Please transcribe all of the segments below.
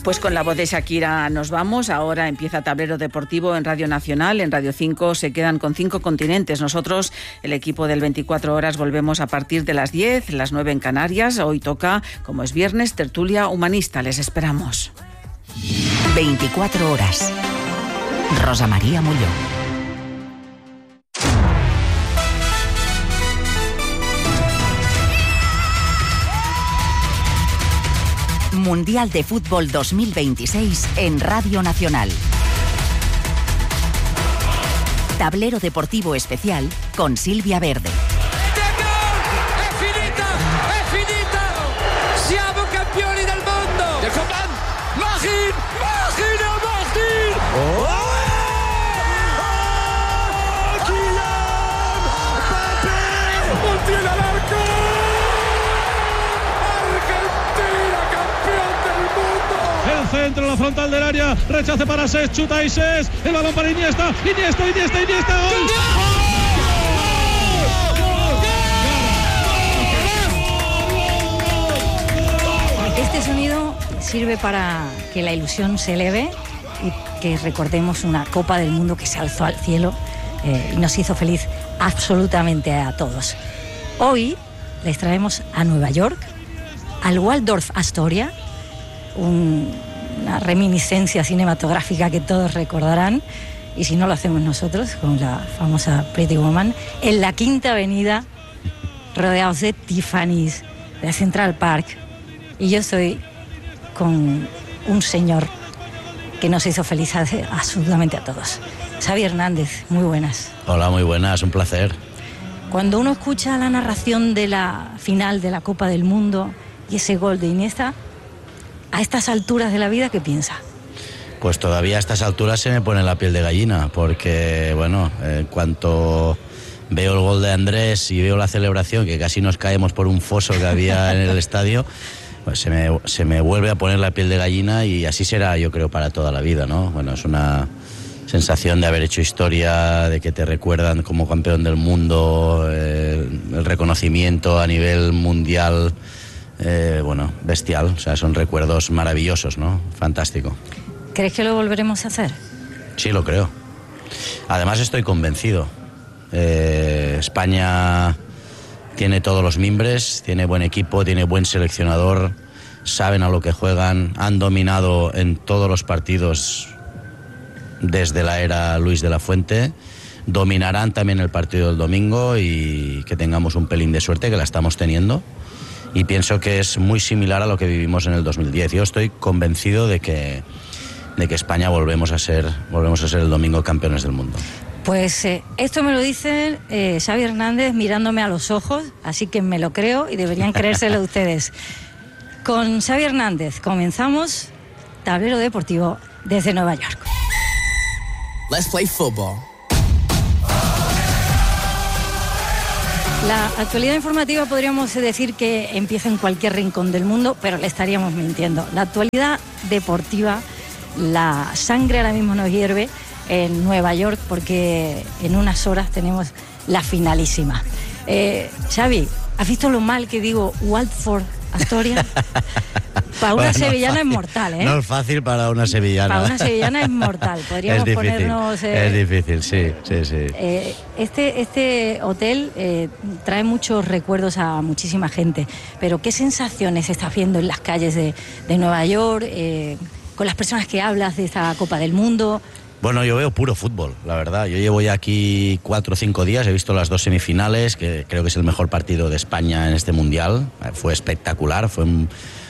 Pues con la voz de Shakira nos vamos. Ahora empieza Tablero Deportivo en Radio Nacional. En Radio 5 se quedan con 5 continentes. Nosotros, el equipo del 24 horas, volvemos a partir de las 10, las 9 en Canarias. Hoy toca, como es viernes, tertulia humanista. Les esperamos. 24 horas. Rosa María Mulló. Mundial de Fútbol 2026 en Radio Nacional. Tablero Deportivo Especial con Silvia Verde. È finita! È finita! Siamo campioni del mondo! Martin! Oh! Kylian Mbappé! ¡Mantiene al arco! ¡Argentina, campeón del mundo! El centro, la frontal del área, rechace para Cesc, chuta y Cesc, el balón para Iniesta, ¡gol! Este sonido sirve para que la ilusión se eleve y que recordemos una Copa del Mundo que se alzó al cielo y nos hizo feliz absolutamente a todos. Hoy les traemos a Nueva York, al Waldorf Astoria, una reminiscencia cinematográfica que todos recordarán, y si no lo hacemos nosotros, con la famosa Pretty Woman, en la Quinta Avenida, rodeados de Tiffany's, de Central Park. Y yo estoy con un señor que nos hizo feliz absolutamente a todos. Xavi Hernández, muy buenas. Hola, muy buenas, un placer. Cuando uno escucha la narración de la final de la Copa del Mundo y ese gol de Iniesta, a estas alturas de la vida, ¿qué piensa? Pues todavía a estas alturas se me pone la piel de gallina, porque, bueno, en cuanto veo el gol de Andrés y veo la celebración, que casi nos caemos por un foso que había en el estadio, pues se me vuelve a poner la piel de gallina, y así será, yo creo, para toda la vida, ¿no? Bueno, es una sensación de haber hecho historia, de que te recuerdan como campeón del mundo, el reconocimiento a nivel mundial, bueno, bestial, o sea, son recuerdos maravillosos, ¿no? Fantástico. ¿Crees que lo volveremos a hacer? Sí, lo creo. Además estoy convencido. España tiene todos los mimbres, tiene buen equipo, tiene buen seleccionador, saben a lo que juegan, han dominado en todos los partidos desde la era Luis de la Fuente, dominarán también el partido del domingo, y que tengamos un pelín de suerte, que la estamos teniendo, y pienso que es muy similar a lo que vivimos en el 2010. Yo estoy convencido de que España volvemos a ser el domingo campeones del mundo. Pues esto me lo dice Xavi Hernández mirándome a los ojos, así que me lo creo y deberían creérselo ustedes. Con Xavi Hernández comenzamos Tablero Deportivo desde Nueva York. Let's play football. La actualidad informativa podríamos decir que empieza en cualquier rincón del mundo, pero le estaríamos mintiendo. La actualidad deportiva, la sangre ahora mismo nos hierve en Nueva York, porque en unas horas tenemos la finalísima. Xavi, ¿has visto lo mal que digo Waldorf Astoria? Para una sevillana es mortal, ¿eh? No es fácil para una sevillana. Para una sevillana es mortal. Podríamos ponernos... es difícil, sí. Este hotel trae muchos recuerdos a muchísima gente, pero ¿qué sensaciones estás viendo en las calles de Nueva York, con las personas que hablas de esta Copa del Mundo? Bueno, yo veo puro fútbol, la verdad. Yo llevo ya aquí 4 o 5 días, he visto las 2 semifinales, que creo que es el mejor partido de España en este Mundial. Fue espectacular, fue un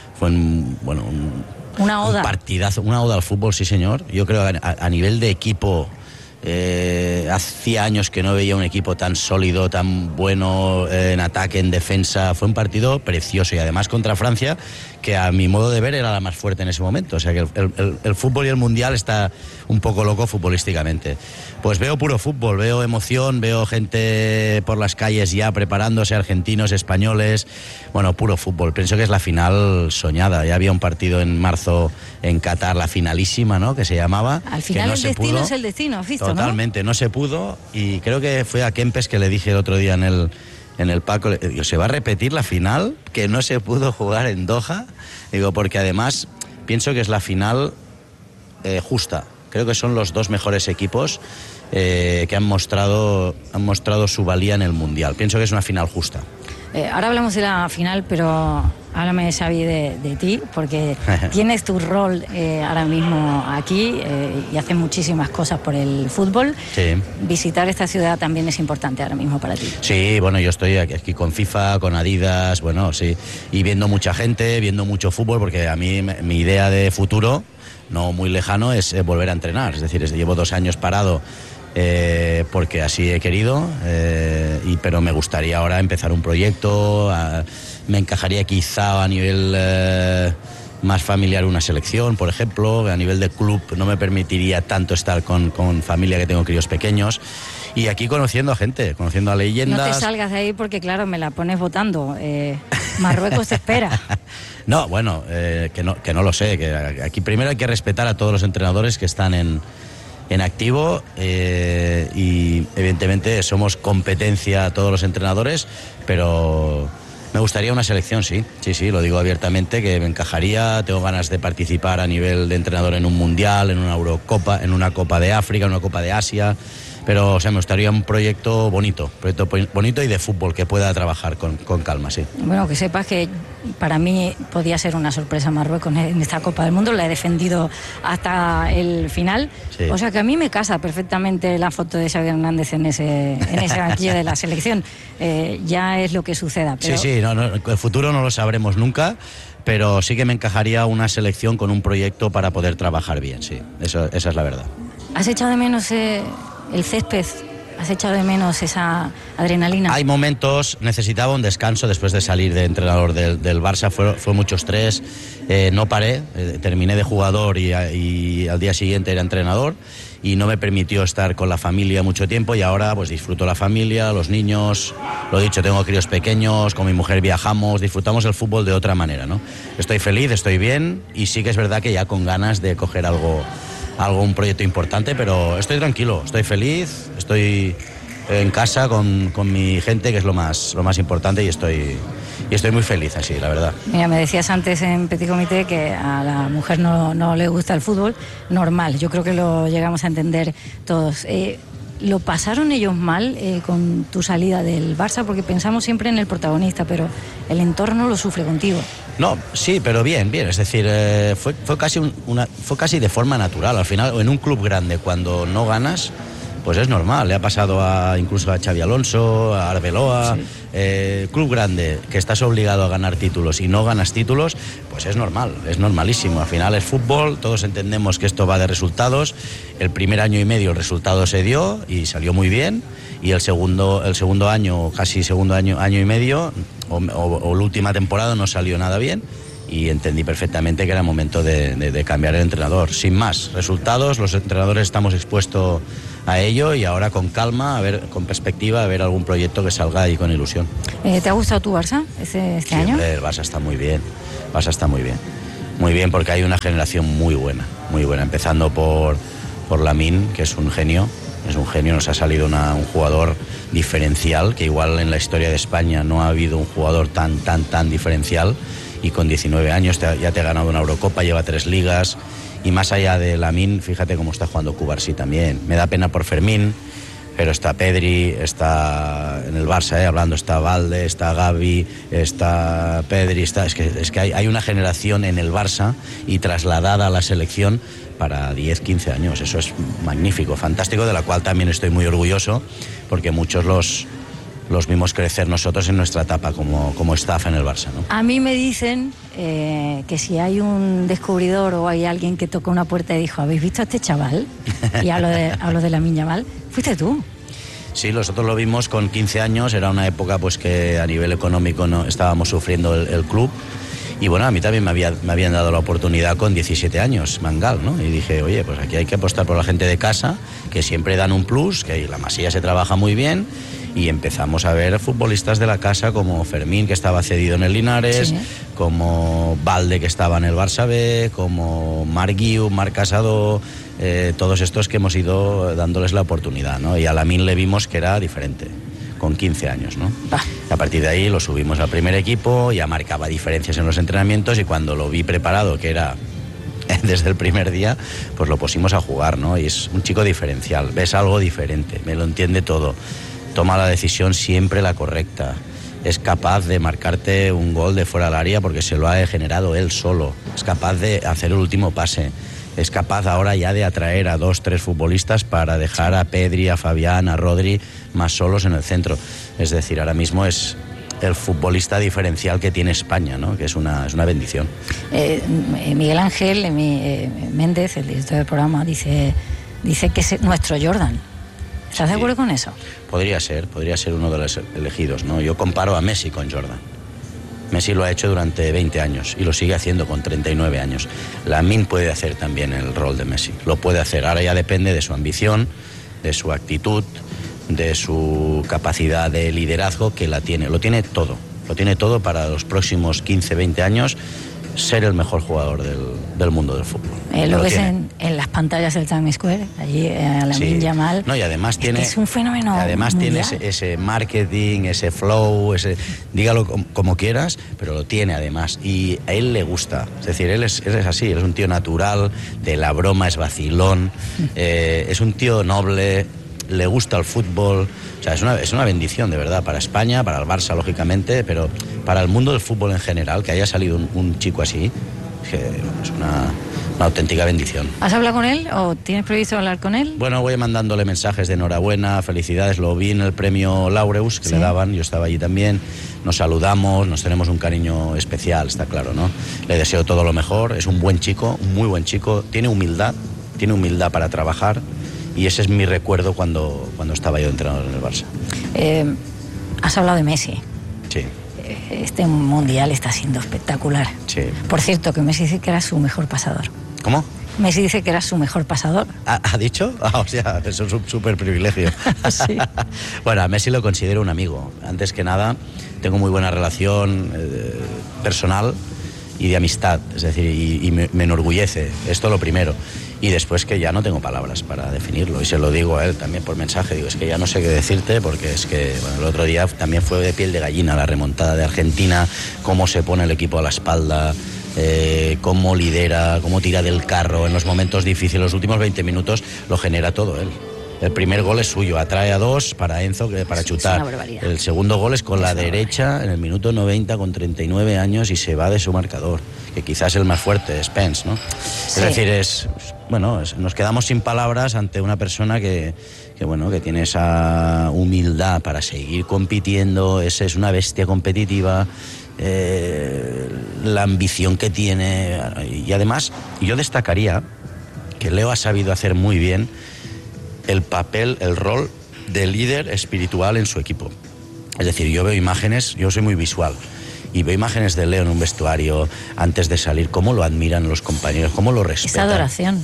partidazo, una oda al fútbol, sí señor. Yo creo que a nivel de equipo, hacía años que no veía un equipo tan sólido, tan bueno en ataque, en defensa. Fue un partido precioso, y además contra Francia, que a mi modo de ver era la más fuerte en ese momento. O sea que el fútbol y el Mundial está un poco loco futbolísticamente. Pues veo puro fútbol, veo emoción, veo gente por las calles ya preparándose, argentinos, españoles. Bueno, puro fútbol. Pienso que es la final soñada. Ya había un partido en marzo en Qatar, la finalísima, ¿no?, que se llamaba. Al final el destino es el destino, ¿has visto? Totalmente, no se pudo, y creo que fue a Kempes que le dije el otro día en el Paco, se va a repetir la final que no se pudo jugar en Doha, digo, porque además pienso que es la final justa. Creo que son los dos mejores equipos que han mostrado su valía en el Mundial. Pienso que es una final justa. Ahora hablamos de la final, pero háblame, Xavi, de ti, porque tienes tu rol ahora mismo aquí y haces muchísimas cosas por el fútbol. Sí. Visitar esta ciudad también es importante ahora mismo para ti. Sí, bueno, yo estoy aquí con FIFA, con Adidas, bueno, sí, y viendo mucha gente, viendo mucho fútbol, porque a mí mi idea de futuro, no muy lejano, es volver a entrenar. Es decir, llevo 2 años parado porque así he querido, pero me gustaría ahora empezar un proyecto. Me encajaría quizá a nivel más familiar una selección, por ejemplo. A nivel de club no me permitiría tanto estar con familia, que tengo críos pequeños. Y aquí conociendo a gente, conociendo a leyendas. No te salgas de ahí porque, claro, me la pones votando. Marruecos te espera. No, bueno, que no lo sé. Que aquí primero hay que respetar a todos los entrenadores que están en activo, y evidentemente somos competencia a todos los entrenadores, pero me gustaría una selección, sí, lo digo abiertamente, que me encajaría. Tengo ganas de participar a nivel de entrenador en un mundial, en una Eurocopa, en una Copa de África, en una Copa de Asia. Pero, o sea, me gustaría un proyecto bonito y de fútbol que pueda trabajar con calma, sí. Bueno, que sepas que para mí podía ser una sorpresa Marruecos en esta Copa del Mundo. La he defendido hasta el final. Sí. O sea que a mí me casa perfectamente la foto de Xavi Hernández en ese banquillo de la selección. Ya es lo que suceda. Pero... Sí, no, el futuro no lo sabremos nunca, pero sí que me encajaría una selección con un proyecto para poder trabajar bien, sí. Esa es la verdad. ¿Has echado de menos el césped? ¿Has echado de menos esa adrenalina? Hay momentos, necesitaba un descanso después de salir de entrenador del Barça, fue mucho estrés, no paré, terminé de jugador y al día siguiente era entrenador, y no me permitió estar con la familia mucho tiempo, y ahora pues disfruto la familia, los niños, lo dicho, tengo críos pequeños, con mi mujer viajamos, disfrutamos el fútbol de otra manera, ¿no? Estoy feliz, estoy bien, y sí que es verdad que ya con ganas de coger un proyecto importante, pero estoy tranquilo, estoy feliz, estoy en casa con mi gente, que es lo más importante, y estoy muy feliz así, la verdad. Mira, me decías antes en Petit Comité que a la mujer no le gusta el fútbol, normal, yo creo que lo llegamos a entender todos. ¿Lo pasaron ellos mal con tu salida del Barça? Porque pensamos siempre en el protagonista, pero el entorno lo sufre contigo. No, sí, pero bien, es decir, fue casi de forma natural. Al final, en un club grande, cuando no ganas, pues es normal. Le ha pasado incluso a Xabi Alonso, a Arbeloa. Sí. Club grande, que estás obligado a ganar títulos y no ganas títulos, pues es normal, es normalísimo. Al final es fútbol, todos entendemos que esto va de resultados. El primer año y medio el resultado se dio y salió muy bien, y el segundo año, casi segundo año y medio, o la última temporada, no salió nada bien, y entendí perfectamente que era momento de cambiar el entrenador. Sin más, resultados, los entrenadores estamos expuestos a ello, y ahora con calma, con perspectiva, a ver algún proyecto que salga ahí con ilusión. ¿Te ha gustado tu Barça este año? Hombre, el Barça está muy bien, muy bien, porque hay una generación muy buena, empezando por Lamine, que es un genio, nos ha salido un jugador diferencial, que igual en la historia de España no ha habido un jugador tan diferencial, y con 19 años ya te ha ganado una Eurocopa, lleva 3 ligas. Y más allá de Lamine, fíjate cómo está jugando Cubarsí también. Me da pena por Fermín, pero está Pedri, está en el Barça, hablando, está Valde, está Gavi, está Pedri, es que hay una generación en el Barça y trasladada a la selección para 10, 15 años. Eso es magnífico, fantástico, de la cual también estoy muy orgulloso, porque muchos los vimos crecer nosotros en nuestra etapa como staff en el Barça, ¿no? A mí me dicen que si hay un descubridor o hay alguien que tocó una puerta y dijo, ¿habéis visto a este chaval? Y hablo de Lamine Yamal. ¿Fuiste tú? Sí, nosotros lo vimos con 15 años, era una época pues que a nivel económico no estábamos sufriendo el club, y bueno, a mí también me habían dado la oportunidad con 17 años, Mangal, ¿no? Y dije, oye, pues aquí hay que apostar por la gente de casa, que siempre dan un plus, que la Masía se trabaja muy bien, y empezamos a ver futbolistas de la casa como Fermín, que estaba cedido en el Linares, sí, como Valde, que estaba en el Barça B, como Marc Guiu, Marc Casado, todos estos que hemos ido dándoles la oportunidad, ¿no? Y a Lamine le vimos que era diferente, con 15 años, ¿no? A partir de ahí lo subimos al primer equipo, ya marcaba diferencias en los entrenamientos, y cuando lo vi preparado, que era desde el primer día, pues lo pusimos a jugar, ¿no? Y es un chico diferencial, ves algo diferente, me lo entiende todo, toma la decisión siempre la correcta, es capaz de marcarte un gol de fuera del área porque se lo ha generado él solo, es capaz de hacer el último pase, es capaz ahora ya de atraer a 2-3 futbolistas para dejar a Pedri, a Fabián, a Rodri más solos en el centro. Es decir, ahora mismo es el futbolista diferencial que tiene España, ¿no? Que es una bendición. Miguel Ángel Méndez, el director del programa, dice que es nuestro Jordan. ¿Estás de acuerdo con eso? Podría ser uno de los elegidos, ¿no? Yo comparo a Messi con Jordan. Messi lo ha hecho durante 20 años y lo sigue haciendo con 39 años. Lamine puede hacer también el rol de Messi, lo puede hacer. Ahora ya depende de su ambición, de su actitud, de su capacidad de liderazgo, que lo tiene todo para los próximos 15, 20 años ser el mejor jugador del mundo del fútbol. Lo ves en las pantallas del Times Square, allí Lamine Yamal. No, y además es un fenómeno. Además mundial. Tiene ese marketing, ese flow, dígalo como quieras, pero lo tiene además. Y a él le gusta. Es decir, él es así, él es un tío natural, de la broma, es vacilón, es un tío noble, le gusta el fútbol. O sea, es una bendición de verdad para España, para el Barça lógicamente, pero para el mundo del fútbol en general, que haya salido un chico así, es una auténtica bendición. ¿Has hablado con él o tienes previsto hablar con él? Bueno, voy mandándole mensajes de enhorabuena, felicidades, lo vi en el premio Laureus que le daban, yo estaba allí también, nos saludamos, nos tenemos un cariño especial, está claro, ¿no? Le deseo todo lo mejor, es un buen chico, un muy buen chico, tiene humildad para trabajar. Y ese es mi recuerdo cuando estaba yo entrenador en el Barça. Has hablado de Messi. Sí. Este mundial está siendo espectacular. Sí. Por cierto, que Messi dice que era su mejor pasador. ¿Cómo? Messi dice que era su mejor pasador. ¿Ha dicho? O sea, eso es un súper privilegio. Sí. Bueno, a Messi lo considero un amigo. Antes que nada, tengo muy buena relación personal y de amistad. Es decir, y me enorgullece. Esto lo primero. Y después que ya no tengo palabras para definirlo, y se lo digo a él también por mensaje, digo, es que ya no sé qué decirte, porque es que el otro día también fue de piel de gallina la remontada de Argentina, cómo se pone el equipo a la espalda, cómo lidera, cómo tira del carro en los momentos difíciles, los últimos 20 minutos lo genera todo él. El primer gol es suyo, atrae a 2 para Enzo para chutar. El segundo gol es con la derecha en el minuto 90 con 39 años y se va de su marcador, que quizás es el más fuerte, es Spence, ¿no? Sí. Es decir, nos quedamos sin palabras ante una persona que tiene esa humildad para seguir compitiendo, es una bestia competitiva, la ambición que tiene. Y además, yo destacaría que Leo ha sabido hacer muy bien el papel, el rol de líder espiritual en su equipo. Es decir, yo veo imágenes, yo soy muy visual, y veo imágenes de Leo en un vestuario antes de salir, cómo lo admiran los compañeros, cómo lo respetan. Esa adoración.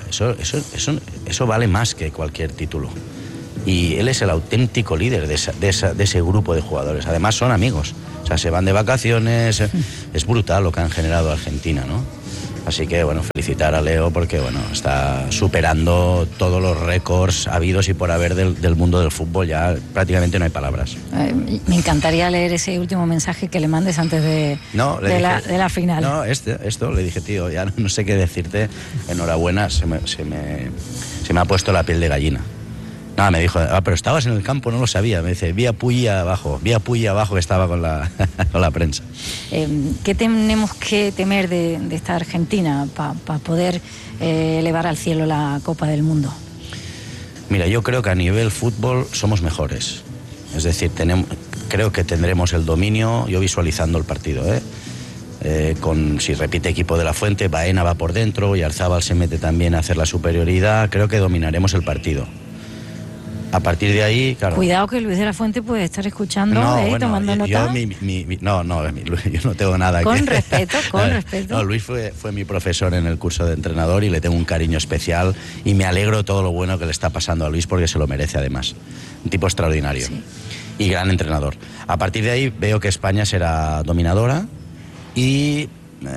Eso vale más que cualquier título. Y él es el auténtico líder de ese grupo de jugadores. Además son amigos, o sea, se van de vacaciones, es brutal lo que han generado Argentina, ¿no? Así que, felicitar a Leo porque, está superando todos los récords habidos y por haber del mundo del fútbol. Ya prácticamente no hay palabras. Me encantaría leer ese último mensaje que le mandes antes de la final. No, esto le dije, tío, ya no sé qué decirte. Enhorabuena, se me ha puesto la piel de gallina. No, me dijo, pero estabas en el campo, no lo sabía. Me dice, vi a Puyi abajo que estaba con la prensa. ¿Qué tenemos que temer de esta Argentina para poder elevar al cielo la Copa del Mundo? Mira, yo creo que a nivel fútbol somos mejores. Es decir, creo que tendremos el dominio, yo visualizando el partido, si repite equipo de la Fuente, Baena va por dentro y Arzábal se mete también a hacer la superioridad, creo que dominaremos el partido. A partir de ahí, claro. Cuidado que Luis de la Fuente puede estar escuchando, tomando nota. Yo no tengo nada con que... respeto. No, Luis fue mi profesor en el curso de entrenador y le tengo un cariño especial y me alegro todo lo bueno que le está pasando a Luis porque se lo merece además. Un tipo extraordinario, sí. Y gran entrenador. A partir de ahí veo que España será dominadora y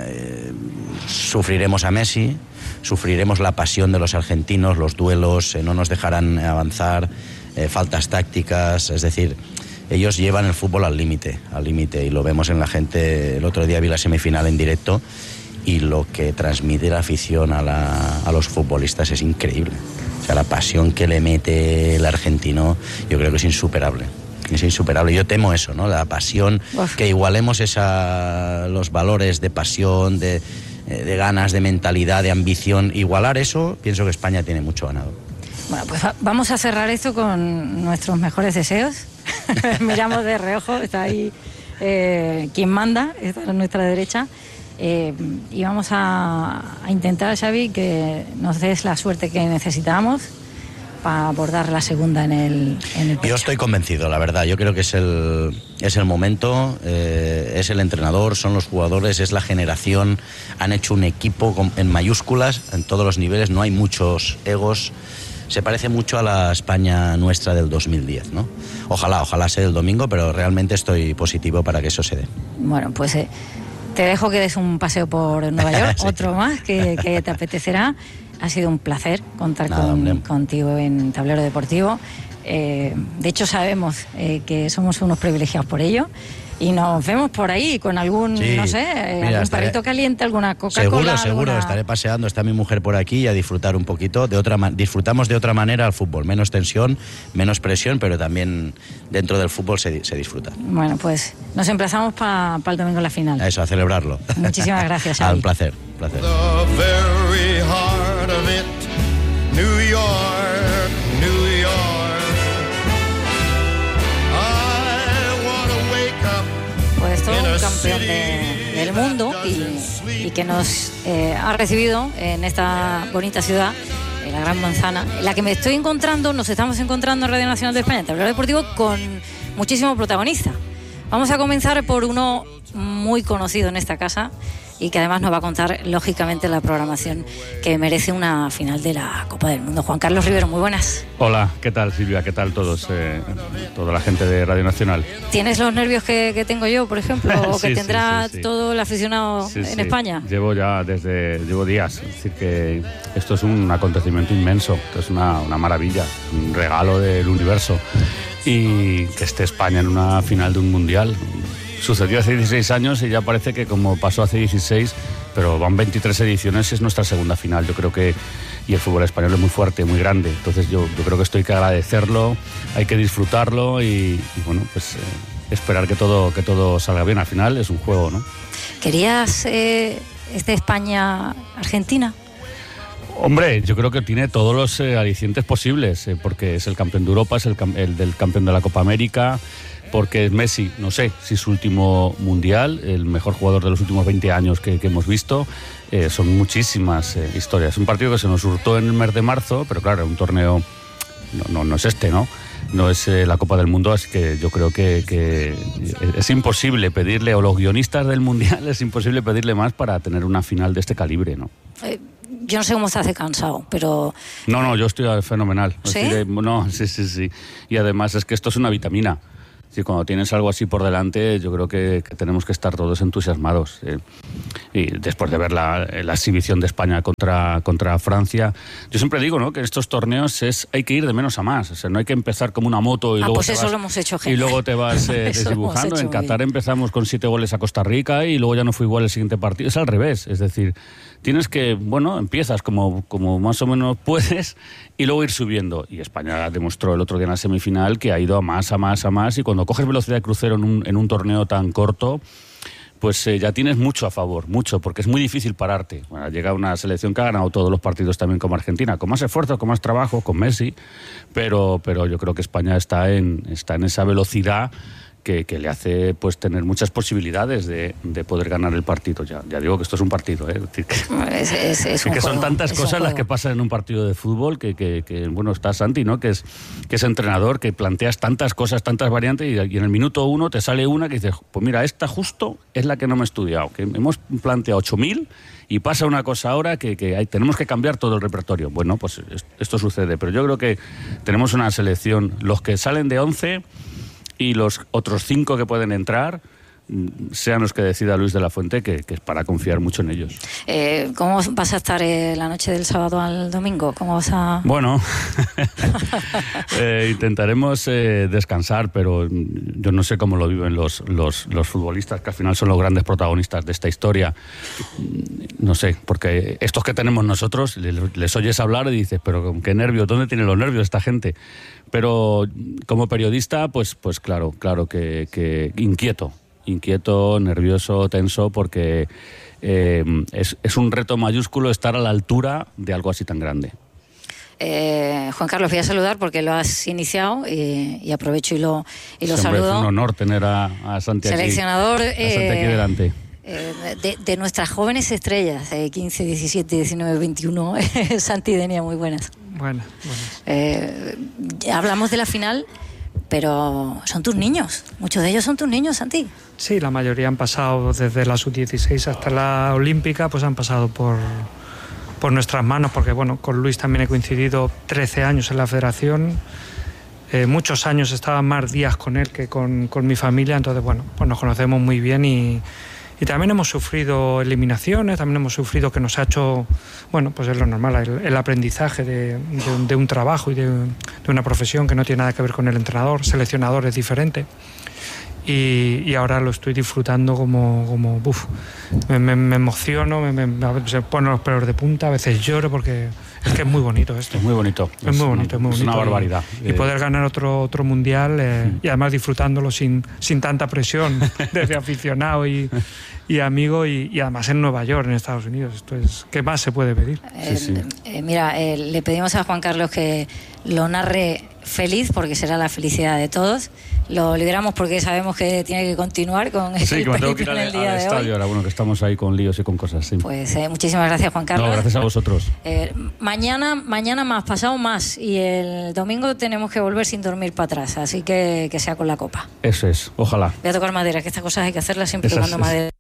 sufriremos a Messi, sufriremos la pasión de los argentinos, los duelos, no nos dejarán avanzar, faltas tácticas, es decir, ellos llevan el fútbol al límite y lo vemos en la gente. El otro día vi la semifinal en directo y lo que transmite la afición a los futbolistas es increíble. O sea, la pasión que le mete el argentino yo creo que es insuperable. Es insuperable. Yo temo eso, ¿no? La pasión, que igualemos los valores de pasión, de ganas, de mentalidad, de ambición. Igualar eso, pienso que España tiene mucho ganado. Bueno, pues vamos a cerrar esto con nuestros mejores deseos. Miramos de reojo, está ahí quien manda, está a nuestra derecha. Y vamos a intentar, Xavi, que nos des la suerte que necesitamos para abordar la segunda en el pecho. Yo estoy convencido, la verdad. Yo creo que es el momento, es el entrenador, son los jugadores, es la generación. Han hecho un equipo en mayúsculas en todos los niveles, no hay muchos egos. Se parece mucho a la España nuestra del 2010, ¿no? Ojalá sea el domingo, pero realmente estoy positivo para que eso se dé. Bueno, pues te dejo que des un paseo por Nueva York, sí. Otro más que te apetecerá. Ha sido un placer contar contigo en Tablero Deportivo. De hecho, sabemos que somos unos privilegiados por ello. Y nos vemos por ahí con algún, no sé, algún perrito caliente, alguna Coca-Cola. Seguro, estaré paseando, está mi mujer por aquí y a disfrutar un poquito. Disfrutamos de otra manera al fútbol, menos tensión, menos presión, pero también dentro del fútbol se disfruta. Bueno, pues nos emplazamos para el domingo en la final. Eso, a celebrarlo. Muchísimas gracias, Xavi. Un placer. Pues todo un campeón del mundo y que nos ha recibido en esta bonita ciudad, en la Gran Manzana, en la que nos estamos encontrando en Radio Nacional de España, en Tablero Deportivo, con muchísimos protagonistas. Vamos a comenzar por uno muy conocido en esta casa y que además nos va a contar, lógicamente, la programación que merece una final de la Copa del Mundo. Juan Carlos Rivero, muy buenas. Hola, ¿qué tal, Silvia? ¿Qué tal todos? Toda la gente de Radio Nacional. ¿Tienes los nervios que tengo yo, por ejemplo? ¿O que tendrá todo el aficionado en España? Llevo días. Es decir, que esto es un acontecimiento inmenso. Esto es una maravilla, un regalo del universo. Y que esté España en una final de un mundial. Sucedió hace 16 años y ya parece que como pasó hace 16, pero van 23 ediciones, es nuestra segunda final. Yo creo que, y el fútbol español es muy fuerte, muy grande, entonces yo creo que esto hay que agradecerlo, hay que disfrutarlo y bueno, pues esperar que todo salga bien. Al final es un juego, ¿no? ¿Querías España-Argentina? Hombre, yo creo que tiene todos los alicientes posibles, porque es el campeón de Europa, es el del campeón de la Copa América, porque es Messi, no sé si es su último mundial, el mejor jugador de los últimos 20 años que hemos visto. Son muchísimas historias. Un partido que se nos hurtó en el mes de marzo, pero claro, un torneo no es este, ¿no? No es la Copa del Mundo, así que yo creo que es imposible pedirle, o los guionistas del mundial, es imposible pedirle más para tener una final de este calibre, ¿no? Yo no sé cómo estás de cansado, pero... No, yo estoy fenomenal. ¿Sí? Sí. Y además es que esto es una vitamina. Sí, cuando tienes algo así por delante, yo creo que tenemos que estar todos entusiasmados. Y después de ver la exhibición de España contra Francia, yo siempre digo, ¿no?, que en estos torneos hay que ir de menos a más. O sea, no hay que empezar como una moto y luego eso lo hemos hecho, y luego te vas desdibujando. En Qatar empezamos con 7 goles a Costa Rica y luego ya no fue igual el siguiente partido. Es al revés, es decir, tienes que, empiezas como más o menos puedes y luego ir subiendo. Y España demostró el otro día en la semifinal que ha ido a más, y cuando coges velocidad de crucero en un torneo tan corto, pues ya tienes mucho a favor, porque es muy difícil pararte. Bueno, llega una selección que ha ganado todos los partidos también como Argentina, con más esfuerzo, con más trabajo, con Messi, pero yo creo que España está en esa velocidad que le hace pues tener muchas posibilidades de poder ganar el partido. Ya digo que esto es un partido, ¿eh? Es que son tantas cosas las que pasan en un partido de fútbol que bueno, está Santi, ¿no?, que es entrenador, que planteas tantas cosas, tantas variantes y en el minuto 1 te sale una que dices, pues mira, esta justo es la que no me he estudiado, que hemos planteado 8.000 y pasa una cosa ahora que tenemos que cambiar todo el repertorio. Bueno, pues esto sucede, pero yo creo que tenemos una selección, los que salen de 11 y los otros 5 que pueden entrar, sean los que decida Luis de la Fuente, que es para confiar mucho en ellos. ¿Cómo vas a estar la noche del sábado al domingo? ¿Cómo vas a...? Bueno, intentaremos descansar, pero yo no sé cómo lo viven los futbolistas, que al final son los grandes protagonistas de esta historia. No sé, porque estos que tenemos nosotros, les oyes hablar y dices, pero qué nervios, ¿dónde tienen los nervios esta gente? Pero como periodista, pues claro que inquieto, nervioso, tenso, porque es un reto mayúsculo estar a la altura de algo así tan grande. Juan Carlos, voy a saludar porque lo has iniciado y aprovecho y lo saludo. Es un honor tener a Santi seleccionador, aquí delante. De nuestras jóvenes estrellas, 15, 17, 19, 21, Santi y Denia, muy buenas. Buenas. Hablamos de la final, pero son tus niños, muchos de ellos son tus niños, Santi. Sí, la mayoría han pasado desde la sub-16 hasta la olímpica, pues han pasado por nuestras manos, porque bueno, con Luis también he coincidido 13 años en la federación, muchos años estaba más días con él que con mi familia, entonces bueno, pues nos conocemos muy bien y también hemos sufrido eliminaciones, también hemos sufrido que nos ha hecho, bueno, pues es lo normal, el aprendizaje de un trabajo y de una profesión que no tiene nada que ver con el entrenador, seleccionador es diferente. Y ahora lo estoy disfrutando como me emociono, a veces se ponen los pelos de punta, a veces lloro porque es que es muy bonito esto. Es muy bonito. Es muy bonito. Es una barbaridad. Y poder ganar otro mundial y además disfrutándolo sin tanta presión desde aficionado y amigo y además en Nueva York, en Estados Unidos. Esto es, ¿qué más se puede pedir? Mira, le pedimos a Juan Carlos que lo narre feliz porque será la felicidad de todos. Lo liberamos porque sabemos que tiene que continuar con el periplo en el día de hoy. Ahora, bueno, que estamos ahí con líos y con cosas, sí. Pues muchísimas gracias, Juan Carlos. No, gracias a vosotros. Mañana más, pasado más, y el domingo tenemos que volver sin dormir para atrás, así que sea con la copa. Eso es, ojalá. Voy a tocar madera, que estas cosas hay que hacerlas siempre tocando madera.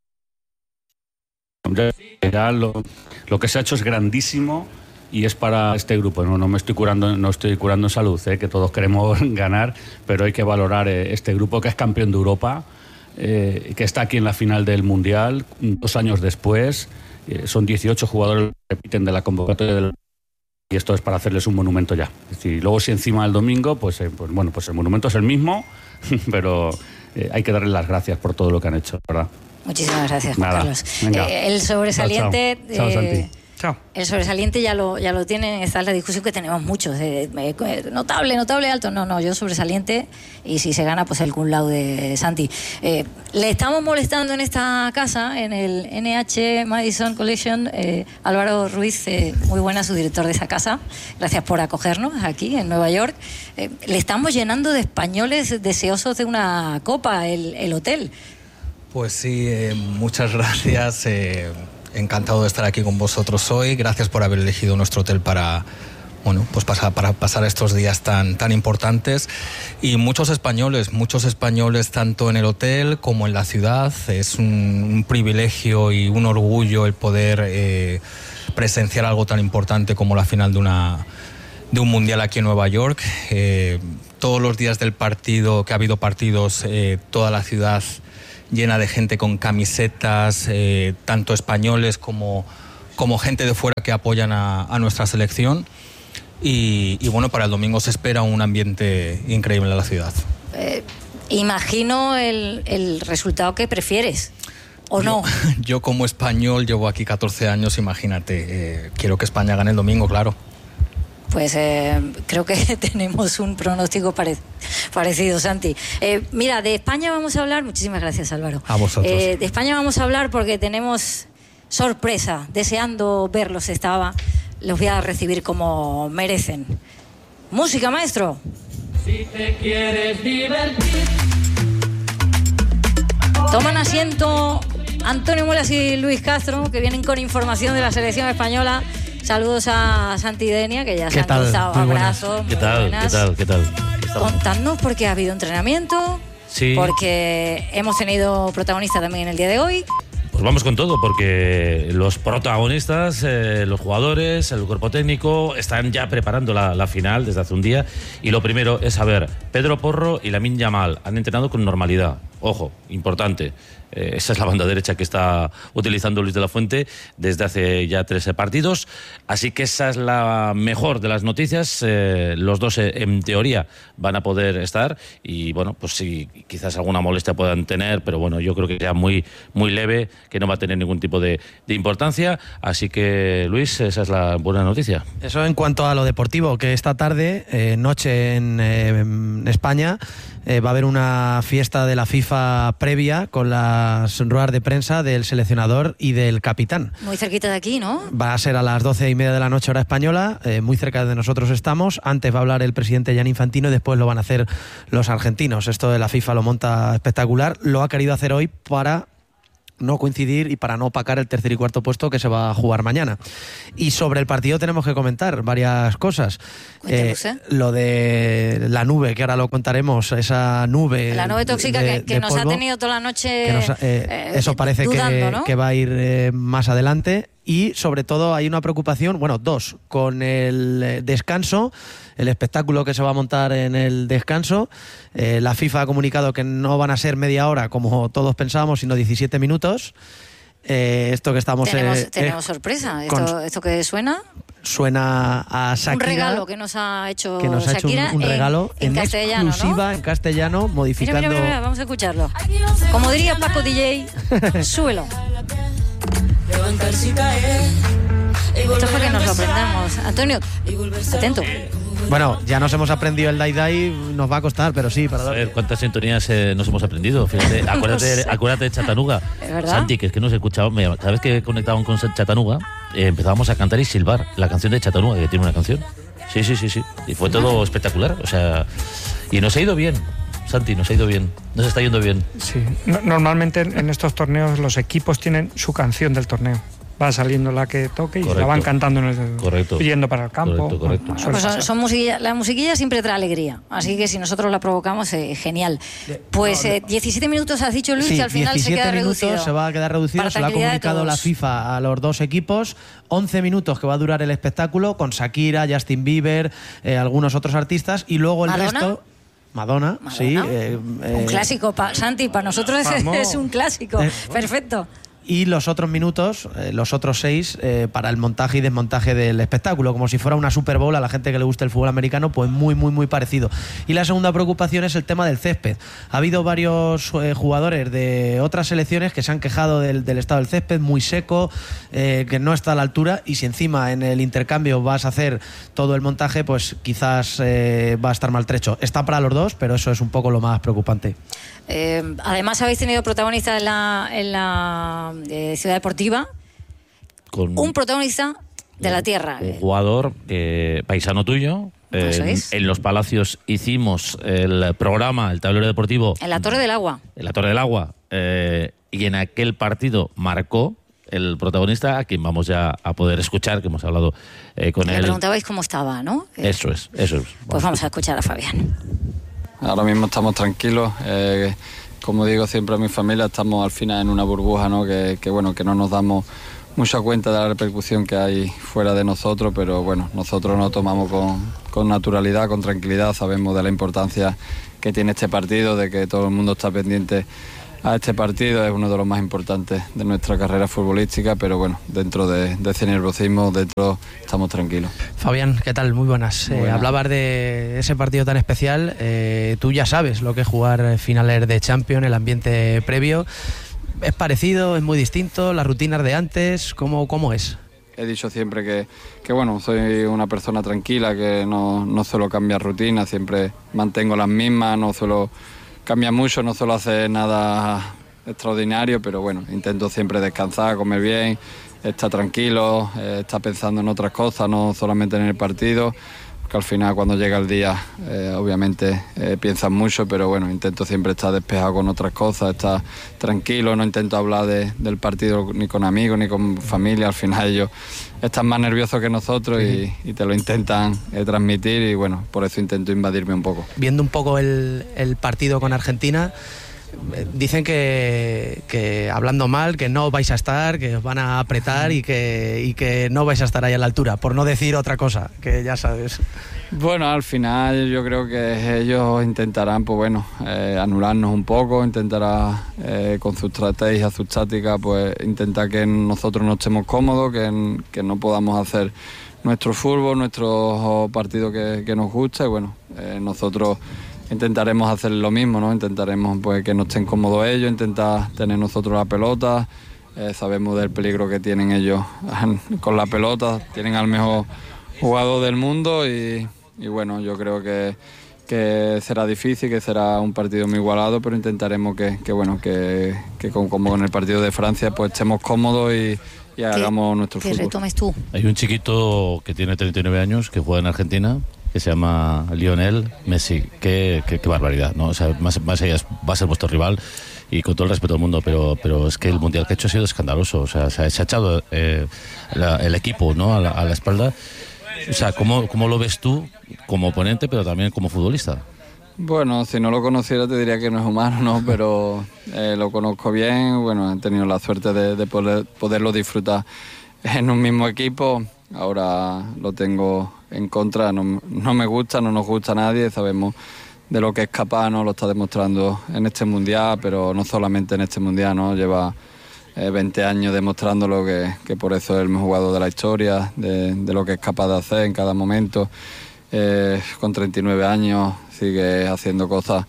Ya lo que se ha hecho es grandísimo y es para este grupo. No estoy curando en salud, que todos queremos ganar, pero hay que valorar este grupo que es campeón de Europa, que está aquí en la final del Mundial 2 años después. Son 18 jugadores que repiten de la convocatoria y esto es para hacerles un monumento ya. Es decir, luego si encima el domingo, pues el monumento es el mismo, pero hay que darles las gracias por todo lo que han hecho, ¿verdad? Muchísimas gracias, Juan Carlos. El sobresaliente... Chao, Santi. Chao. El sobresaliente ya lo tienen, esta es la discusión que tenemos muchos, notable, alto, no, yo sobresaliente, y si se gana, pues el cum laude de Santi. Le estamos molestando en esta casa, en el NH Madison Collection, Álvaro Ruiz, muy buena, su director de esa casa, gracias por acogernos aquí en Nueva York. Le estamos llenando de españoles deseosos de una copa, el hotel. Pues sí, muchas gracias. Encantado de estar aquí con vosotros hoy. Gracias por haber elegido nuestro hotel para pasar estos días tan importantes. Y muchos españoles tanto en el hotel como en la ciudad. Es un privilegio y un orgullo el poder presenciar algo tan importante como la final de un mundial aquí en Nueva York. Todos los días del partido, que ha habido partidos, toda la ciudad llena de gente con camisetas, tanto españoles como gente de fuera que apoyan a nuestra selección. Y bueno, para el domingo se espera un ambiente increíble en la ciudad. Imagino el resultado que prefieres, ¿o no? Yo como español llevo aquí 14 años, imagínate. Quiero que España gane el domingo, claro. Pues creo que tenemos un pronóstico parecido, Santi. Mira, de España vamos a hablar. Muchísimas gracias, Álvaro. A vosotros. De España vamos a hablar porque tenemos sorpresa. Deseando verlos estaba. Los voy a recibir como merecen. Música, maestro. Si te quieres divertir. Toman asiento Antonio Muelas y Luis Castro, que vienen con información de la selección española. Saludos a Santi y Denia, que ya se han cruzado. Abrazos. ¿Qué tal? Contadnos porque ha habido entrenamiento, sí, porque hemos tenido protagonista también el día de hoy. Pues vamos con todo, porque los protagonistas, los jugadores, el cuerpo técnico, están ya preparando la final desde hace un día. Y lo primero es saber, Pedro Porro y Lamine Yamal han entrenado con normalidad. Ojo, importante. Esa es la banda derecha que está utilizando Luis de la Fuente desde hace ya 13 partidos. Así que esa es la mejor de las noticias. Los dos, en teoría, van a poder estar. Y bueno, pues sí, quizás alguna molestia puedan tener, pero bueno, yo creo que sea muy, muy leve, que no va a tener ningún tipo de importancia. Así que, Luis, esa es la buena noticia. Eso en cuanto a lo deportivo, que esta tarde, noche en España, va a haber una fiesta de la FIFA previa con las ruedas de prensa del seleccionador y del capitán. Muy cerquita de aquí, ¿no? Va a ser a las 12:30 de la noche hora española, muy cerca de nosotros estamos. Antes va a hablar el presidente Gianni Infantino y después lo van a hacer los argentinos. Esto de la FIFA lo monta espectacular. Lo ha querido hacer hoy para no coincidir y para no opacar el tercer y cuarto puesto que se va a jugar mañana. Y sobre el partido tenemos que comentar varias cosas. Lo de la nube, que ahora lo contaremos, esa nube... La nube tóxica que nos polvo, ha tenido toda la noche eso parece dudando, ¿no? que va a ir más adelante. Y sobre todo hay una preocupación, bueno, dos, con el descanso, el espectáculo que se va a montar en el descanso. La FIFA ha comunicado que no van a ser media hora como todos pensábamos, sino 17 minutos. Esto que estamos... Tenemos sorpresa. ¿Esto que suena? Suena a Shakira. Un regalo que nos ha hecho Shakira. Un regalo en castellano, exclusiva, ¿no? En castellano, modificando... Mira, vamos a escucharlo. Como diría Paco DJ, súbelo. Esto es para que nos lo aprendamos. Antonio, atento. Bueno, ya nos hemos aprendido el Dai, nos va a costar, pero sí. Para ver cuántas sintonías nos hemos aprendido. Fíjate, acuérdate de Chattanooga. ¿Es verdad? Santi, que es que nos escuchábamos, cada vez que conectábamos con Chattanooga, empezábamos a cantar y silbar la canción de Chattanooga, que tiene una canción. Sí. Y fue todo espectacular. O sea, y nos ha ido bien. Santi, nos ha ido bien, nos está yendo bien. Sí, normalmente en estos torneos los equipos tienen su canción del torneo. Va saliendo la que toque y la van cantando yendo para el campo. Correcto. Pues son la musiquilla siempre trae alegría, así que si nosotros la provocamos, genial. Pues 17 minutos has dicho, Luis, sí, que al final se queda reducido. Se va a quedar reducido, se lo ha comunicado la FIFA a los dos equipos. 11 minutos que va a durar el espectáculo con Shakira, Justin Bieber, algunos otros artistas, y luego el resto... Madonna, sí. Un clásico, Santi, para nosotros es un clásico. Perfecto. Y los otros minutos, los otros 6, para el montaje y desmontaje del espectáculo, como si fuera una Super Bowl. A la gente que le gusta el fútbol americano, pues muy, muy, muy parecido. Y la segunda preocupación es el tema del césped. Ha habido varios jugadores de otras selecciones que se han quejado del estado del césped, muy seco, que no está a la altura, y si encima en el intercambio vas a hacer todo el montaje, pues quizás va a estar maltrecho. Está para los dos, pero eso es un poco lo más preocupante. Además habéis tenido protagonistas en la Ciudad Deportiva, con un protagonista de la tierra, un jugador paisano tuyo. En los Palacios hicimos el programa, el tablero deportivo en la Torre del Agua, y en aquel partido marcó el protagonista, a quien vamos ya a poder escuchar, que hemos hablado con él. Le preguntabais cómo estaba, ¿no? Eso es. Pues vamos a escuchar a Fabián. Ahora mismo estamos tranquilos, como digo siempre a mi familia, estamos al final en una burbuja, ¿no? Que no nos damos mucha cuenta de la repercusión que hay fuera de nosotros, pero bueno, nosotros nos tomamos con naturalidad, con tranquilidad, sabemos de la importancia que tiene este partido, de que todo el mundo está pendiente a este partido, es uno de los más importantes de nuestra carrera futbolística, pero bueno, dentro de ese nerviosismo, estamos tranquilos. Fabián, ¿qué tal? Muy buenas. Hablabas de ese partido tan especial, tú ya sabes lo que es jugar finales de Champions, el ambiente previo. ¿Es parecido? ¿Es muy distinto? ¿Las rutinas de antes? ¿Cómo es? He dicho siempre que bueno, soy una persona tranquila, que no suelo cambiar rutinas, siempre mantengo las mismas, no suelo cambiar mucho, no suelo hacer nada extraordinario, pero bueno, intento siempre descansar, comer bien, estar tranquilo, estar pensando en otras cosas, no solamente en el partido, porque al final cuando llega el día obviamente piensas mucho, pero bueno, intento siempre estar despejado con otras cosas, estar tranquilo, no intento hablar del partido ni con amigos ni con familia, al final ellos están más nerviosos que nosotros y te lo intentan transmitir, y bueno, por eso intento invadirme un poco. Viendo un poco el partido con Argentina, dicen que hablando mal, que no vais a estar, que os van a apretar y que no vais a estar ahí a la altura, por no decir otra cosa, que ya sabes. Bueno, al final yo creo que ellos intentarán, pues bueno, anularnos un poco, intentará con su estrategia, su táctica, pues intentar que nosotros no estemos cómodos, que no podamos hacer nuestro fútbol, nuestro partido que nos gusta, y bueno, nosotros intentaremos hacer lo mismo, ¿no? Intentaremos pues que no estén cómodos ellos, intentar tener nosotros la pelota. Sabemos del peligro que tienen ellos con la pelota, tienen al mejor jugador del mundo y bueno, yo creo que será difícil, que será un partido muy igualado, pero intentaremos que como en el partido de Francia pues estemos cómodos y hagamos nuestro fútbol. Que retomes tú. Hay un chiquito que tiene 39 años que juega en Argentina, que se llama Lionel Messi. Qué barbaridad, ¿no? O sea, más allá va a ser vuestro rival y con todo el respeto del mundo, pero es que el mundial que ha hecho ha sido escandaloso. O sea, se ha echado el equipo, ¿no? a la espalda. O sea, ¿cómo lo ves tú como oponente, pero también como futbolista? Bueno, si no lo conociera te diría que no es humano, ¿no? Pero lo conozco bien, bueno, he tenido la suerte de poderlo disfrutar en un mismo equipo. Ahora lo tengo en contra, no me gusta, no nos gusta a nadie, sabemos de lo que es capaz, ¿no? Lo está demostrando en este mundial, pero no solamente en este mundial, ¿no? Lleva 20 años demostrándolo, que por eso es el mejor jugador de la historia, de lo que es capaz de hacer en cada momento. Con 39 años sigue haciendo cosas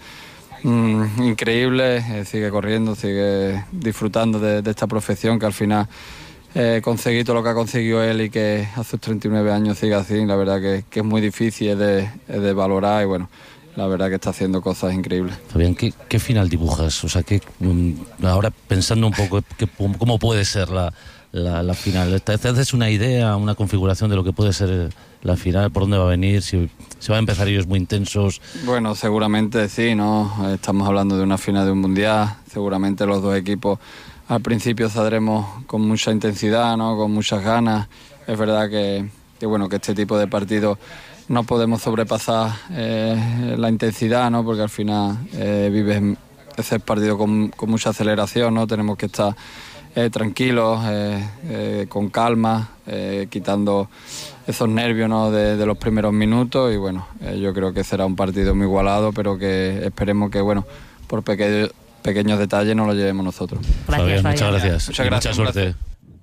increíbles, sigue corriendo, sigue disfrutando de esta profesión, que al final conseguir todo lo que ha conseguido él y que a sus 39 años siga así, la verdad que es muy difícil, es de valorar, y bueno, la verdad que está haciendo cosas increíbles. Fabián, ¿qué final dibujas? O sea, ahora pensando un poco cómo puede ser la final, ¿te haces una idea, una configuración de lo que puede ser la final, por dónde va a venir, si se van a empezar ellos muy intensos? Bueno, seguramente sí, ¿no? Estamos hablando de una final de un mundial, seguramente los dos equipos al principio saldremos con mucha intensidad, ¿no? Con muchas ganas. Es verdad que este tipo de partidos no podemos sobrepasar la intensidad, ¿no? Porque al final vives ese partido con mucha aceleración, ¿no? Tenemos que estar tranquilos, con calma, quitando esos nervios, ¿no? de los primeros minutos, y bueno, yo creo que será un partido muy igualado, pero que esperemos que, bueno, por pequeños detalles no lo llevemos nosotros. Fabián, muchas gracias. Mucha suerte.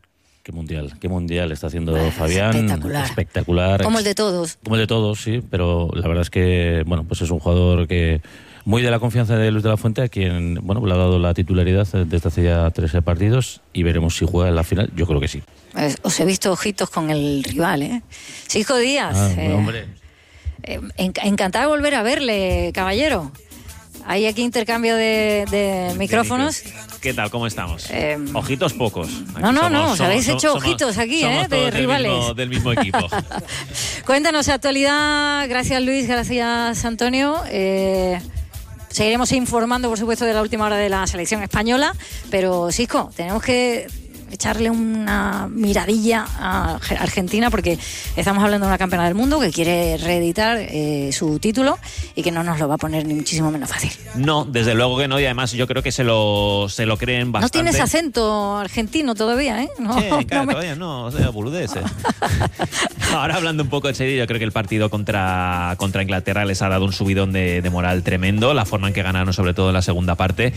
Qué mundial está haciendo Fabián. Espectacular. Como el de todos. Como el de todos, sí, pero la verdad es que, bueno, pues es un jugador que muy de la confianza de Luis de la Fuente, a quien, bueno, le ha dado la titularidad desde hace ya 13 partidos, y veremos si juega en la final. Yo creo que sí. Os he visto ojitos con el rival, ¿eh? Cisco Díaz. Hombre. Encantada de volver a verle, caballero. Hay aquí intercambio de micrófonos. ¿Qué tal? ¿Cómo estamos? Ojitos pocos. Aquí os habéis hecho ojitos aquí, de rivales. Del mismo equipo. Cuéntanos actualidad. Gracias, Luis. Gracias, Antonio. Seguiremos informando, por supuesto, de la última hora de la selección española. Pero, Cisco, tenemos que echarle una miradilla a Argentina, porque estamos hablando de una campeona del mundo que quiere reeditar su título y que no nos lo va a poner ni muchísimo menos fácil. No, desde luego que no, y además yo creo que se lo creen bastante. No tienes acento argentino todavía, ¿eh? No, sí, claro, todavía no, o sea, boludeces. Ahora, hablando un poco en serio, yo creo que el partido contra Inglaterra les ha dado un subidón de moral tremendo, la forma en que ganaron, sobre todo en la segunda parte,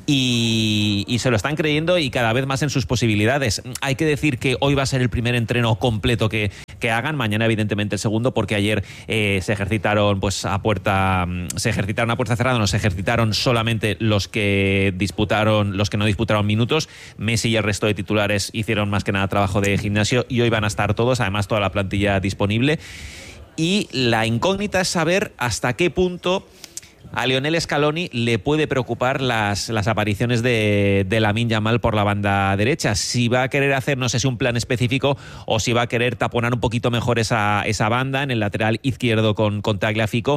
y se lo están creyendo, y cada vez más en sus posibilidades. Hay que decir que hoy va a ser el primer entreno completo que hagan, mañana evidentemente el segundo, porque ayer se ejercitaron a puerta cerrada, no se ejercitaron solamente los que no disputaron minutos. Messi y el resto de titulares hicieron más que nada trabajo de gimnasio, y hoy van a estar todos, además toda la plantilla disponible, y la incógnita es saber hasta qué punto a Lionel Scaloni le puede preocupar las apariciones de Lamine Yamal por la banda derecha. Si va a querer hacer, no sé si un plan específico, o si va a querer taponar un poquito mejor esa banda en el lateral izquierdo con Tagliafico,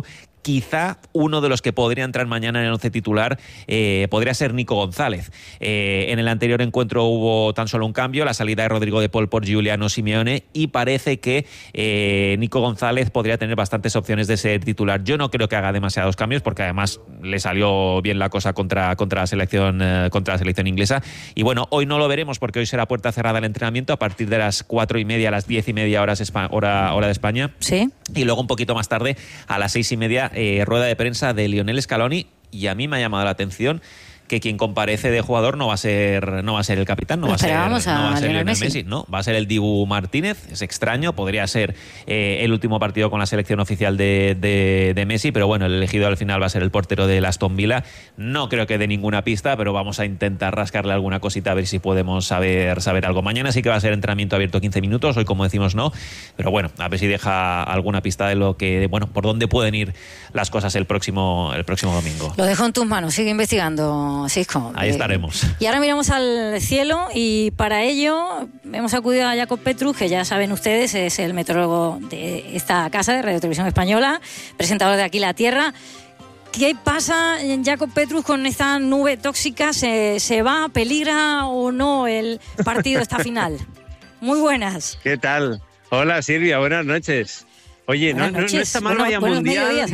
quizá uno de los que podría entrar mañana en el 11 titular podría ser Nico González. En el anterior encuentro hubo tan solo un cambio, la salida de Rodrigo de Paul por Giuliano Simeone, y parece que Nico González podría tener bastantes opciones de ser titular. Yo no creo que haga demasiados cambios, porque además le salió bien la cosa contra la selección inglesa. Y bueno, hoy no lo veremos porque hoy será puerta cerrada el entrenamiento a partir de las 4:30 a las 10:30 hora de España. Sí. Y luego un poquito más tarde a las 6:30 rueda de prensa de Lionel Scaloni, y a mí me ha llamado la atención que quien comparece de jugador no va a ser el capitán, no va a ser Lionel Messi, no, va a ser el Dibu Martínez. Es extraño, podría ser el último partido con la selección oficial de Messi, pero bueno, el elegido al final va a ser el portero del Aston Villa. No creo que dé ninguna pista, pero vamos a intentar rascarle alguna cosita a ver si podemos saber algo. Mañana sí que va a ser entrenamiento abierto 15 minutos, hoy como decimos no, pero bueno, a ver si deja alguna pista de lo que, bueno, por dónde pueden ir las cosas el próximo domingo. Lo dejo en tus manos, sigue investigando, Sisco. Ahí estaremos. Y ahora miramos al cielo, y para ello hemos acudido a Jacob Petrus, que ya saben ustedes es el meteorólogo de esta casa de Radio Televisión Española, presentador de Aquí la Tierra. ¿Qué pasa, Jacob Petrus, con esta nube tóxica? ¿Se va, peligra o no el partido esta final? Muy buenas. ¿Qué tal? Hola Silvia, buenas noches. Oye, no está mal vaya mundial.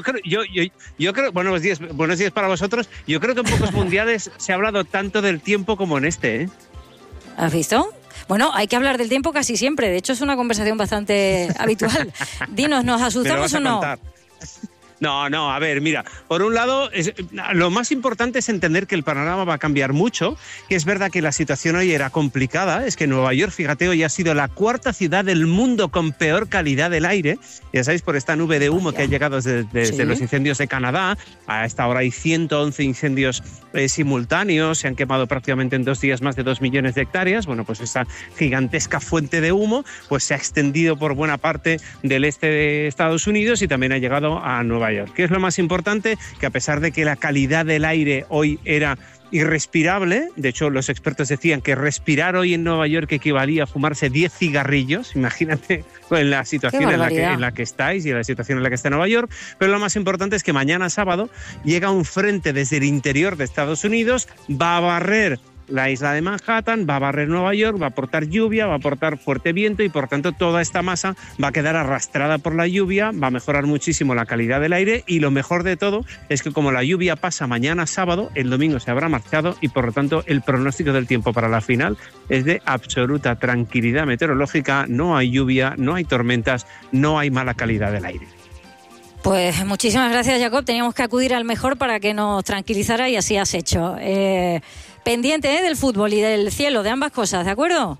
Yo creo, buenos días para vosotros. Yo creo que en pocos mundiales se ha hablado tanto del tiempo como en este, ¿eh? ¿Has visto? Bueno, hay que hablar del tiempo casi siempre. De hecho, es una conversación bastante habitual. Dinos, ¿nos asustamos o no? Contar. No, a ver, mira, por un lado, lo más importante es entender que el panorama va a cambiar mucho, que es verdad que la situación hoy era complicada, es que Nueva York, fíjate, hoy ha sido la cuarta ciudad del mundo con peor calidad del aire, ya sabéis, por esta nube de humo que ha llegado desde los incendios de Canadá. A esta hora hay 111 incendios simultáneos, se han quemado prácticamente en 2 días más de 2 millones de hectáreas. Bueno, pues esta gigantesca fuente de humo pues se ha extendido por buena parte del este de Estados Unidos y también ha llegado a Nueva York. ¿Qué es lo más importante? Que a pesar de que la calidad del aire hoy era irrespirable, de hecho los expertos decían que respirar hoy en Nueva York equivalía a fumarse 10 cigarrillos, imagínate en la situación en la que estáis y en la situación en la que está Nueva York, pero lo más importante es que mañana sábado llega un frente desde el interior de Estados Unidos, va a barrer la isla de Manhattan, va a barrer Nueva York, va a aportar lluvia, va a aportar fuerte viento y por tanto toda esta masa va a quedar arrastrada por la lluvia, va a mejorar muchísimo la calidad del aire y lo mejor de todo es que como la lluvia pasa mañana sábado, el domingo se habrá marchado y por lo tanto el pronóstico del tiempo para la final es de absoluta tranquilidad meteorológica, no hay lluvia, no hay tormentas, no hay mala calidad del aire. Pues muchísimas gracias, Jacob. Teníamos que acudir al mejor para que nos tranquilizara y así has hecho. Pendiente del fútbol y del cielo, de ambas cosas, ¿de acuerdo?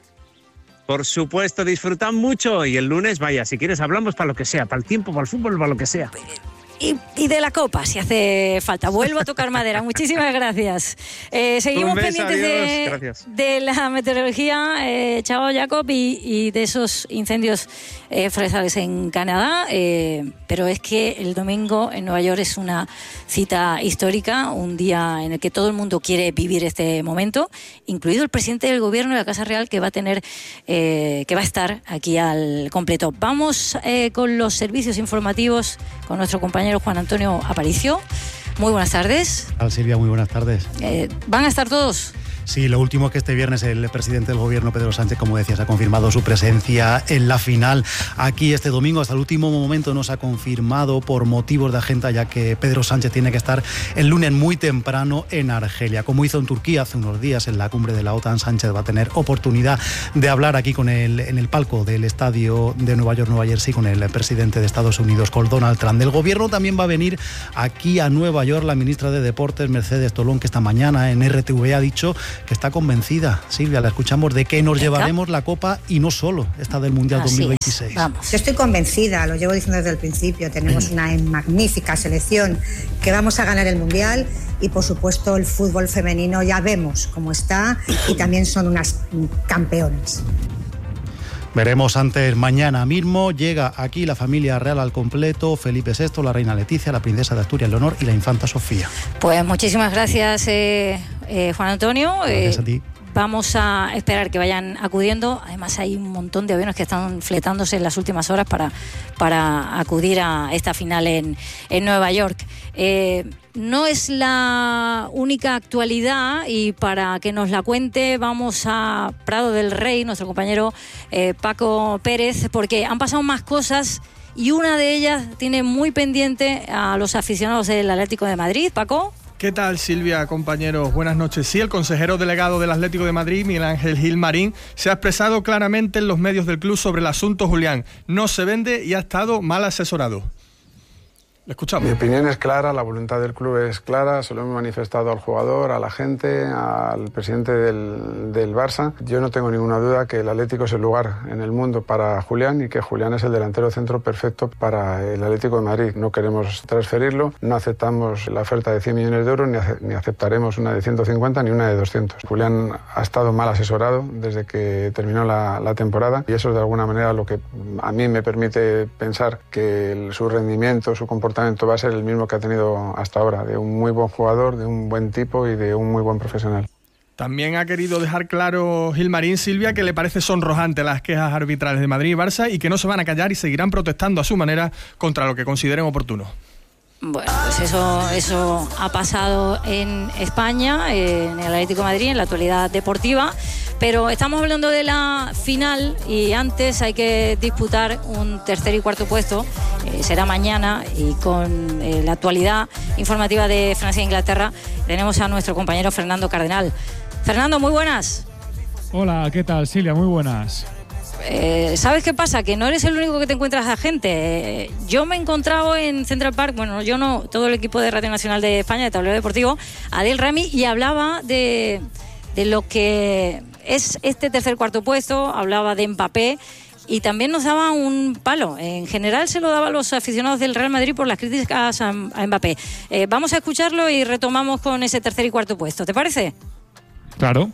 Por supuesto, disfrutad mucho y el lunes, vaya, si quieres hablamos para lo que sea, para el tiempo, para el fútbol, para lo que sea. Y de la copa, si hace falta. Vuelvo a tocar madera. Muchísimas gracias. Seguimos pendientes de la meteorología, chao Jacob, y de esos incendios forestales en Canadá. Pero es que el domingo en Nueva York es una cita histórica, un día en el que todo el mundo quiere vivir este momento, incluido el presidente del gobierno de la Casa Real, que va a estar aquí al completo. Vamos con los servicios informativos con nuestro compañero Juan Antonio Aparicio. Muy buenas tardes. Hola Silvia, muy buenas tardes. ¿Van a estar todos? Sí, lo último que este viernes el presidente del gobierno, Pedro Sánchez, como decías, ha confirmado su presencia en la final aquí este domingo. Hasta el último momento no se ha confirmado por motivos de agenda, ya que Pedro Sánchez tiene que estar el lunes muy temprano en Argelia. Como hizo en Turquía hace unos días en la cumbre de la OTAN, Sánchez va a tener oportunidad de hablar aquí en el palco del estadio de Nueva York, Nueva Jersey, con el presidente de Estados Unidos, con Donald Trump. Del gobierno también va a venir aquí a Nueva York la ministra de Deportes, Mercedes Tolón, que esta mañana en RTV ha dicho que está convencida, Silvia, la escuchamos, de que nos llevaremos la Copa y no solo esta del Mundial 2026. Vamos. Yo estoy convencida, lo llevo diciendo desde el principio, tenemos una magnífica selección que vamos a ganar el Mundial y por supuesto el fútbol femenino ya vemos cómo está y también son unas campeonas. Veremos antes, mañana mismo llega aquí la familia real al completo, Felipe VI, la reina Leticia, la princesa de Asturias Leonor y la infanta Sofía. Pues muchísimas gracias, Juan Antonio. Gracias a ti. Vamos a esperar que vayan acudiendo. Además hay un montón de aviones que están fletándose en las últimas horas para acudir a esta final en Nueva York. No es la única actualidad, y para que nos la cuente vamos a Prado del Rey, nuestro compañero Paco Pérez, porque han pasado más cosas y una de ellas tiene muy pendiente a los aficionados del Atlético de Madrid. Paco. ¿Qué tal, Silvia, compañeros? Buenas noches. Sí, el consejero delegado del Atlético de Madrid, Miguel Ángel Gil Marín, se ha expresado claramente en los medios del club sobre el asunto Julián. No se vende y ha estado mal asesorado. Le escuchamos. Mi opinión es clara, la voluntad del club es clara, se lo hemos manifestado al jugador, a la gente, al presidente del Barça. Yo no tengo ninguna duda que el Atlético es el lugar en el mundo para Julián y que Julián es el delantero centro perfecto para el Atlético de Madrid. No queremos transferirlo, no aceptamos la oferta de 100 millones de euros, ni aceptaremos una de 150 ni una de 200. Julián ha estado mal asesorado desde que terminó la temporada, y eso es de alguna manera lo que a mí me permite pensar que su rendimiento, su comportamiento va a ser el mismo que ha tenido hasta ahora, de un muy buen jugador, de un buen tipo y de un muy buen profesional. También ha querido dejar claro Gil Marín, Silvia, que le parece sonrojante las quejas arbitrales de Madrid y Barça y que no se van a callar y seguirán protestando a su manera contra lo que consideren oportuno. Bueno, pues eso ha pasado en España, en el Atlético de Madrid, en la actualidad deportiva, pero estamos hablando de la final y antes hay que disputar un tercer y cuarto puesto, será mañana, y con la actualidad informativa de Francia e Inglaterra tenemos a nuestro compañero Fernando Cardenal. Fernando, muy buenas. Hola, ¿qué tal, Silvia? Muy buenas. ¿Sabes qué pasa? Que no eres el único que te encuentras a gente. Yo me he encontrado en Central Park, bueno, yo no, todo el equipo de Radio Nacional de España, de Tablero Deportivo, Adel Rami, y hablaba de lo que es este tercer cuarto puesto, hablaba de Mbappé, y también nos daba un palo. En general se lo daba a los aficionados del Real Madrid por las críticas a Mbappé. Vamos a escucharlo y retomamos con ese tercer y cuarto puesto, ¿te parece? Claro.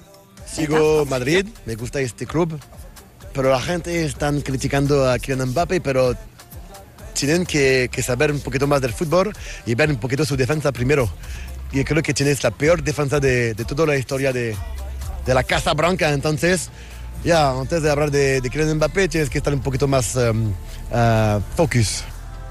Sigo Madrid, me gusta este club, pero la gente está criticando a Kylian Mbappé, pero tienen que saber un poquito más del fútbol y ver un poquito su defensa primero. Y creo que tienes la peor defensa de toda la historia de la Casa Blanca. Entonces, ya, antes de hablar de Kylian Mbappé, tienes que estar un poquito más focus.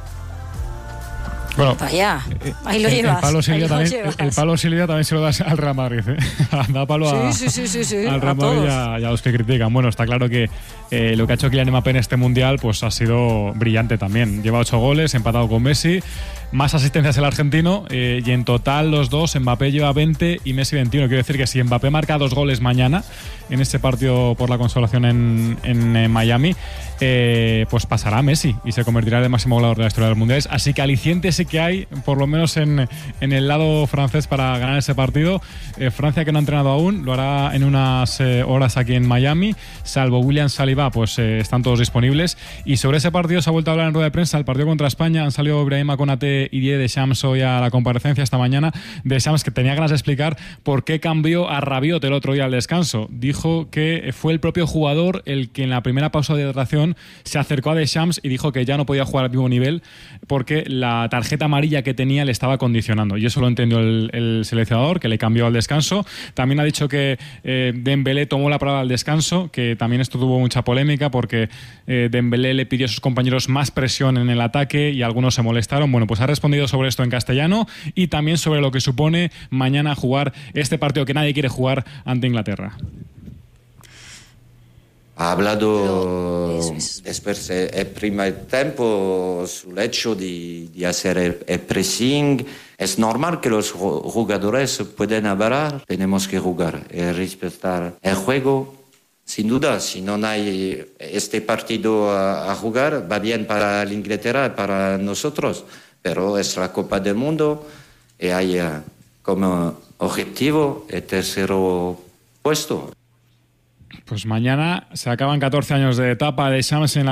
Bueno, vaya, ahí lo llevas. El palo Silvia también se lo das al Real Madrid, ¿eh? Da palo al Real Madrid y a los que critican. Bueno, está claro que lo que ha hecho Kylian Mbappé en este Mundial pues ha sido brillante también. Lleva 8 goles, empatado con Messi, más asistencias el argentino, y en total los dos, Mbappé lleva 20 y Messi 21. Quiero decir que si Mbappé marca 2 goles mañana en este partido por la consolación en Miami, pues pasará a Messi y se convertirá en el máximo goleador de la historia de los mundiales. Así que aliciente sí que hay, por lo menos en el lado francés, para ganar ese partido. Francia, que no ha entrenado aún, lo hará en unas horas aquí en Miami, salvo William Saliba, pues están todos disponibles. Y sobre ese partido se ha vuelto a hablar en rueda de prensa. El partido contra España, han salido Brahima Konaté y Didier Deschamps hoy a la comparecencia esta mañana. Deschamps, que tenía ganas de explicar por qué cambió a Rabiot el otro día al descanso. Dijo que fue el propio jugador el que en la primera pausa de hidratación se acercó a Deschamps y dijo que ya no podía jugar al mismo nivel porque la tarjeta amarilla que tenía le estaba condicionando, y eso lo entendió el seleccionador, que le cambió al descanso. También ha dicho que Dembélé tomó la palabra al descanso, que también esto tuvo mucha polémica porque Dembélé le pidió a sus compañeros más presión en el ataque y algunos se molestaron. Bueno, pues ha respondido sobre esto en castellano y también sobre lo que supone mañana jugar este partido que nadie quiere jugar ante Inglaterra. Ha hablado después el primer tiempo sobre el hecho de hacer el pressing. Es normal que los jugadores puedan hablar, tenemos que jugar y respetar el juego. Sin duda, si no hay este partido a jugar, va bien para la Inglaterra y para nosotros, pero es la Copa del Mundo y hay como objetivo el tercer puesto. Pues mañana se acaban 14 años de etapa de Deschamps en la